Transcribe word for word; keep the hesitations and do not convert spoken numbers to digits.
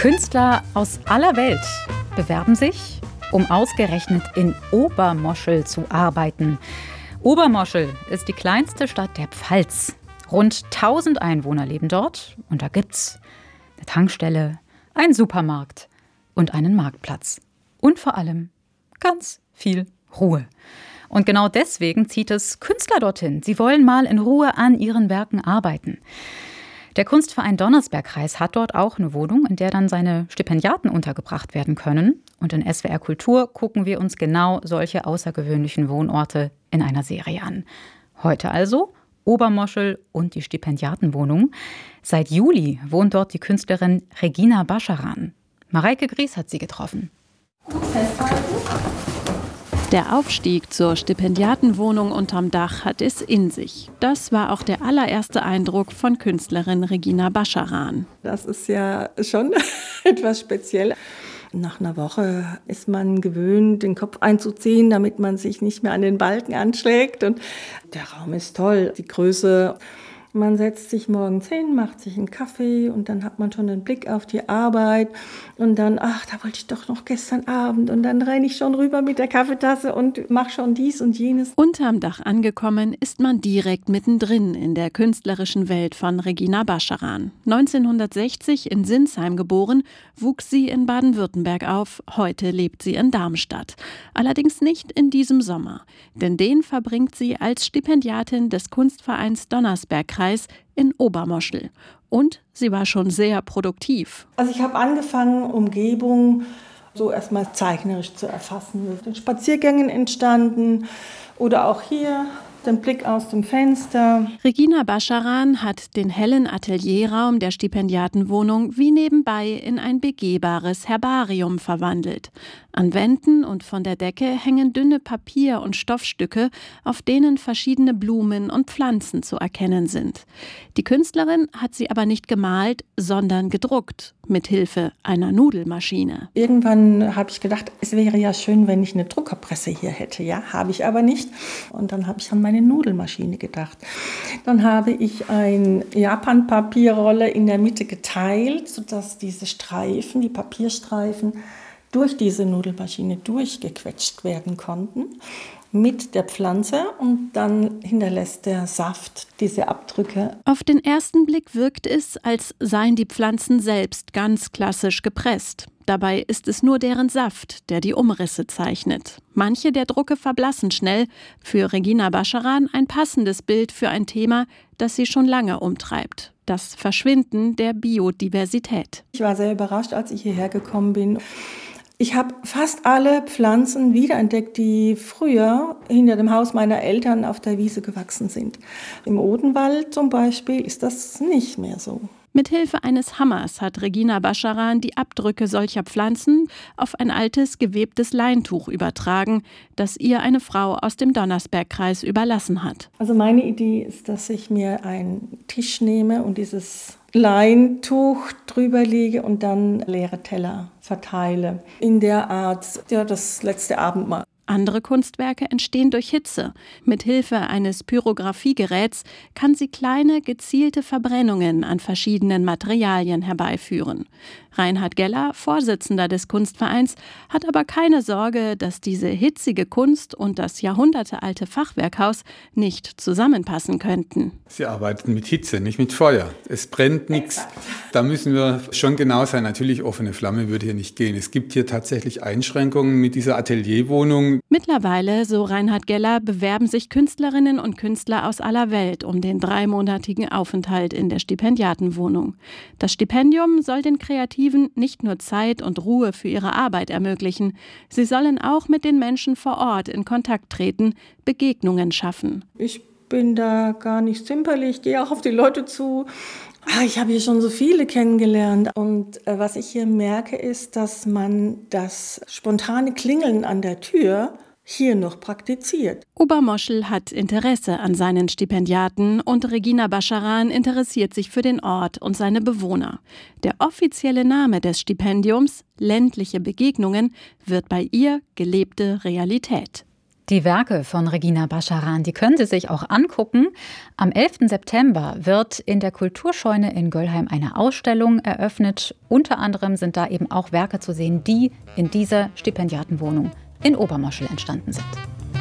Künstler aus aller Welt bewerben sich, um ausgerechnet in Obermoschel zu arbeiten. Obermoschel ist die kleinste Stadt der Pfalz. Rund tausend Einwohner leben dort und da gibt's eine Tankstelle, einen Supermarkt und einen Marktplatz. Und vor allem ganz viel Ruhe. Und genau deswegen zieht es Künstler dorthin. Sie wollen mal in Ruhe an ihren Werken arbeiten. Der Kunstverein Donnersbergkreis hat dort auch eine Wohnung, in der dann seine Stipendiaten untergebracht werden können. Und in S W R Kultur gucken wir uns genau solche außergewöhnlichen Wohnorte in einer Serie an. Heute also Obermoschel und die Stipendiatenwohnung. Seit Juli wohnt dort die Künstlerin Regina Bascharan. Mareike Gries hat sie getroffen. Der Aufstieg zur Stipendiatenwohnung unterm Dach hat es in sich. Das war auch der allererste Eindruck von Künstlerin Regina Bascharan. Das ist ja schon etwas speziell. Nach einer Woche ist man gewöhnt, den Kopf einzuziehen, damit man sich nicht mehr an den Balken anschlägt. Und der Raum ist toll, die Größe. Man setzt sich morgens hin, macht sich einen Kaffee und dann hat man schon einen Blick auf die Arbeit. Und dann, ach, da wollte ich doch noch gestern Abend. Und dann renne ich schon rüber mit der Kaffeetasse und mache schon dies und jenes. Unterm Dach angekommen ist man direkt mittendrin in der künstlerischen Welt von Regina Bascharan. neunzehnhundertsechzig in Sinsheim geboren, wuchs sie in Baden-Württemberg auf. Heute lebt sie in Darmstadt. Allerdings nicht in diesem Sommer. Denn den verbringt sie als Stipendiatin des Kunstvereins Donnersbergkreis in Obermoschel. Und sie war schon sehr produktiv. Also ich habe angefangen, Umgebung so erstmal zeichnerisch zu erfassen. Mit den Spaziergängen entstanden oder auch hier den Blick aus dem Fenster. Regina Bascharan hat den hellen Atelierraum der Stipendiatenwohnung wie nebenbei in ein begehbares Herbarium verwandelt. An Wänden und von der Decke hängen dünne Papier- und Stoffstücke, auf denen verschiedene Blumen und Pflanzen zu erkennen sind. Die Künstlerin hat sie aber nicht gemalt, sondern gedruckt, mithilfe einer Nudelmaschine. Irgendwann habe ich gedacht, es wäre ja schön, wenn ich eine Druckerpresse hier hätte. Ja, habe ich aber nicht. Und dann habe ich an meine Nudelmaschine gedacht. Dann habe ich eine Japan-Papierrolle in der Mitte geteilt, sodass diese Streifen, die Papierstreifen, durch diese Nudelmaschine durchgequetscht werden konnten mit der Pflanze und dann hinterlässt der Saft diese Abdrücke. Auf den ersten Blick wirkt es, als seien die Pflanzen selbst ganz klassisch gepresst. Dabei ist es nur deren Saft, der die Umrisse zeichnet. Manche der Drucke verblassen schnell. Für Regina Bascharan ein passendes Bild für ein Thema, das sie schon lange umtreibt. Das Verschwinden der Biodiversität. Ich war sehr überrascht, als ich hierher gekommen bin. Ich habe fast alle Pflanzen wiederentdeckt, die früher hinter dem Haus meiner Eltern auf der Wiese gewachsen sind. Im Odenwald zum Beispiel ist das nicht mehr so. Mithilfe eines Hammers hat Regina Bascharan die Abdrücke solcher Pflanzen auf ein altes, gewebtes Leintuch übertragen, das ihr eine Frau aus dem Donnersbergkreis überlassen hat. Also meine Idee ist, dass ich mir einen Tisch nehme und dieses Leintuch drüber lege und dann leere Teller verteile. In der Art, ja, das letzte Abendmahl. Andere Kunstwerke entstehen durch Hitze. Mithilfe eines Pyrographiegeräts kann sie kleine, gezielte Verbrennungen an verschiedenen Materialien herbeiführen. Reinhard Geller, Vorsitzender des Kunstvereins, hat aber keine Sorge, dass diese hitzige Kunst und das jahrhundertealte Fachwerkhaus nicht zusammenpassen könnten. Sie arbeiten mit Hitze, nicht mit Feuer. Es brennt nichts. Da müssen wir schon genau sein. Natürlich, offene Flamme würde hier nicht gehen. Es gibt hier tatsächlich Einschränkungen mit dieser Atelierwohnung. Mittlerweile, so Reinhard Geller, bewerben sich Künstlerinnen und Künstler aus aller Welt um den dreimonatigen Aufenthalt in der Stipendiatenwohnung. Das Stipendium soll den Kreativen nicht nur Zeit und Ruhe für ihre Arbeit ermöglichen, sie sollen auch mit den Menschen vor Ort in Kontakt treten, Begegnungen schaffen. Ich bin da gar nicht zimperlich, ich gehe auch auf die Leute zu. Ah, ich habe hier schon so viele kennengelernt und äh, was ich hier merke, ist, dass man das spontane Klingeln an der Tür hier noch praktiziert. Obermoschel hat Interesse an seinen Stipendiaten und Regina Bascharan interessiert sich für den Ort und seine Bewohner. Der offizielle Name des Stipendiums, ländliche Begegnungen, wird bei ihr gelebte Realität. Die Werke von Regina Bacharan, die können Sie sich auch angucken. Am elften September wird in der Kulturscheune in Göllheim eine Ausstellung eröffnet. Unter anderem sind da eben auch Werke zu sehen, die in dieser Stipendiatenwohnung in Obermoschel entstanden sind.